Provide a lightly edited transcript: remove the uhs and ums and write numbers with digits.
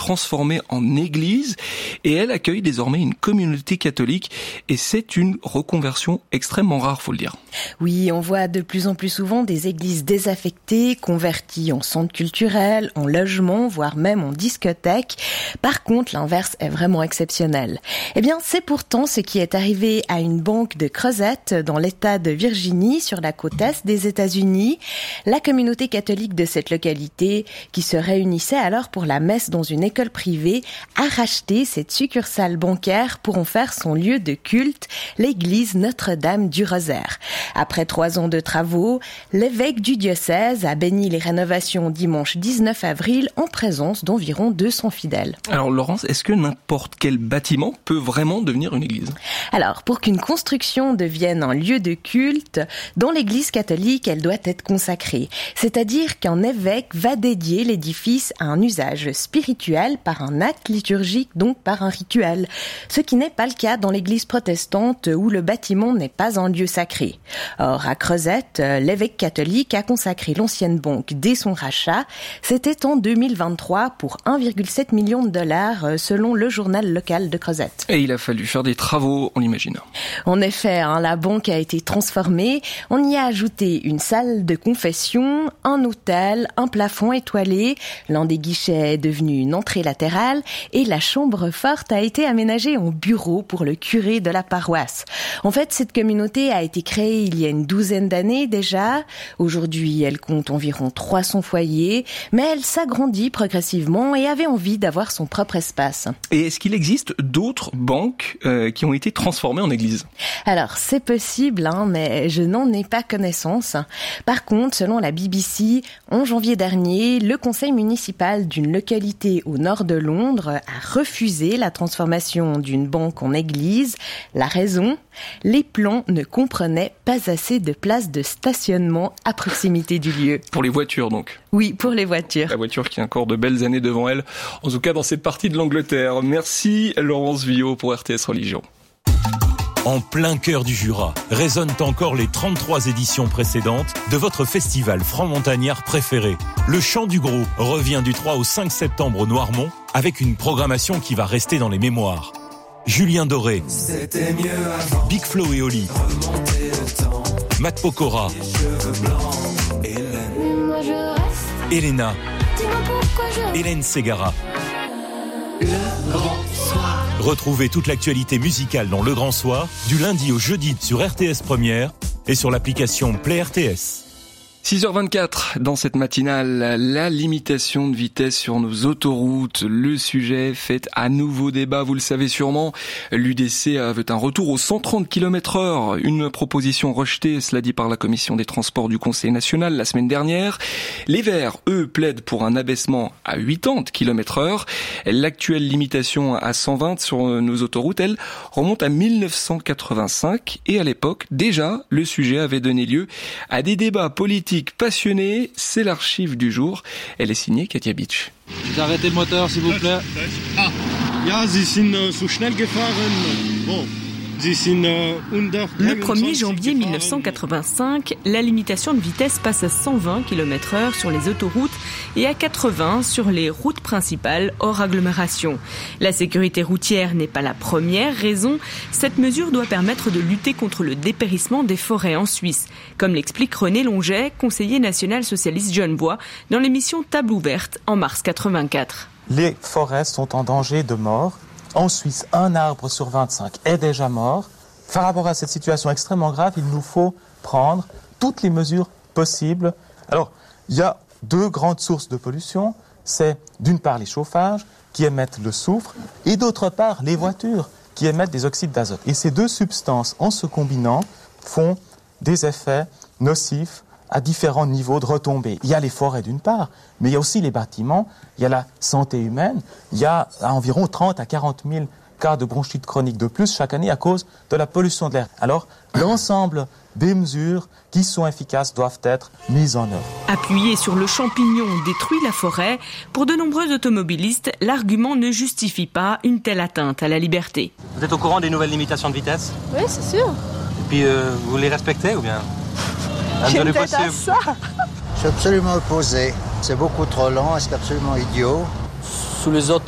transformée en église et elle accueille désormais une communauté catholique et c'est une reconversion extrêmement rare, faut le dire. Oui, on voit de plus en plus souvent des églises désaffectées, converties en centres culturels, en logements, voire même en discothèques. Par contre, l'inverse est vraiment exceptionnel. Eh bien, c'est pourtant ce qui est arrivé à une banque de Crozet dans l'État de Virginie, sur la côte est des États-Unis. La communauté catholique de cette localité, qui se réunissait alors pour la messe dans une école privée, a racheté cette succursale bancaire pour en faire son lieu de culte, l'église Notre-Dame du Rosaire. Après 3 ans de travaux, l'évêque du diocèse a béni les rénovations dimanche 19 avril en présence d'environ 200 fidèles. Alors Laurence, est-ce que n'importe quel bâtiment peut vraiment devenir une église ? Alors, pour qu'une construction devienne un lieu de culte, dans l'église catholique, elle doit être consacrée. C'est-à-dire qu'un évêque va dédier l'édifice à un usage spirituel par un acte liturgique, donc par un rituel. Ce qui n'est pas le cas dans l'église protestante où le bâtiment n'est pas un lieu sacré. Or, à Crozet, l'évêque catholique a consacré l'ancienne banque dès son rachat. C'était en 2023 pour 1,7 million de dollars selon le journal local de Crozet. Et il a fallu faire des travaux, on l'imagine. En effet, la banque a été transformée. On y a ajouté une salle de confession, un autel, un plafond étoilé. L'un des guichets est devenu une entrée latérale et la chambre forte a été aménagée en bureau pour le curé de la paroisse. En fait, cette communauté a été créée il y a une 12aine d'années déjà. Aujourd'hui, elle compte environ 300 foyers, mais elle s'agrandit progressivement et avait envie d'avoir son propre espace. Et est-ce qu'il existe d'autres banques qui ont été transformées en églises ? Alors, c'est possible, mais je n'en ai pas connaissance. Par contre, selon la BBC, en janvier dernier, le conseil municipal d'une localité au nord de Londres a refusé la transformation d'une banque en église. La raison ? Les plans ne comprenaient pas assez de places de stationnement à proximité du lieu. Pour les voitures, donc ? Oui, pour les voitures. La voiture qui a encore de belles années devant elle, en tout cas dans cette partie de l'Angleterre. Merci Laurence Villot pour RTS Religion. En plein cœur du Jura, résonnent encore les 33 éditions précédentes de votre festival franc-montagnard préféré. Le Chant du Gros revient du 3 au 5 septembre au Noirmont avec une programmation qui va rester dans les mémoires. Julien Doré, Big Flo et Oli, Matt Pokora, Elena, Hélène Ségara. Le Grand Soir. Retrouvez toute l'actualité musicale dans Le Grand Soir, du lundi au jeudi sur RTS Première et sur l'application Play RTS. 6h24 dans cette matinale, la limitation de vitesse sur nos autoroutes. Le sujet fait à nouveau débat, vous le savez sûrement. L'UDC veut un retour aux 130 km/h, une proposition rejetée, cela dit par la commission des transports du Conseil national la semaine dernière. Les Verts, eux, plaident pour un abaissement à 80 km/h. L'actuelle limitation à 120 sur nos autoroutes, elle, remonte à 1985 et à l'époque, déjà, le sujet avait donné lieu à des débats politiques passionnée, c'est l'archive du jour. Elle est signée Katia Beach. Vous arrêtez le moteur, s'il vous plaît. Ja, Sie sind so schnell gefahren. Bon. Le 1er janvier 1985, la limitation de vitesse passe à 120 km/h sur les autoroutes et à 80 sur les routes principales hors agglomération. La sécurité routière n'est pas la première raison. Cette mesure doit permettre de lutter contre le dépérissement des forêts en Suisse, comme l'explique René Longet, conseiller national socialiste genevois, dans l'émission Table ouverte en mars 84. Les forêts sont en danger de mort. En Suisse, 1 arbre sur 25 est déjà mort. Par rapport à cette situation extrêmement grave, il nous faut prendre toutes les mesures possibles. Alors, il y a 2 grandes sources de pollution. C'est d'une part les chauffages qui émettent le soufre et d'autre part les voitures qui émettent des oxydes d'azote. Et ces 2 substances, en se combinant, font des effets nocifs à différents niveaux de retombées. Il y a les forêts d'une part, mais il y a aussi les bâtiments, il y a la santé humaine, il y a environ 30 à 40 000 cas de bronchite chronique de plus chaque année à cause de la pollution de l'air. Alors, l'ensemble des mesures qui sont efficaces doivent être mises en œuvre. Appuyer sur le champignon détruit la forêt. Pour de nombreux automobilistes, l'argument ne justifie pas une telle atteinte à la liberté. Vous êtes au courant des nouvelles limitations de vitesse ? Oui, c'est sûr. Et puis, vous les respectez ou bien ? J'aime peut-être à ça. Je suis absolument opposé. C'est beaucoup trop lent et c'est absolument idiot. Sous les autres